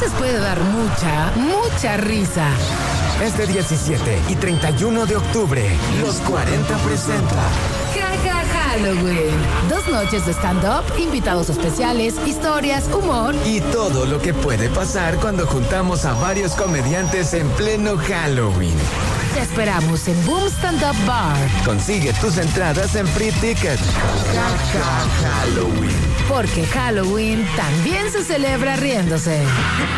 veces puede dar mucha risa. Este 17 y 31 de octubre, Los 40 presenta Jaja Halloween. 2 noches de stand-up, invitados especiales, historias, humor y todo lo que puede pasar cuando juntamos a varios comediantes en pleno Halloween. Te esperamos en Boom Stand Up Bar. Consigue tus entradas en Free Ticket. Jaja Halloween. Porque Halloween también se celebra riéndose.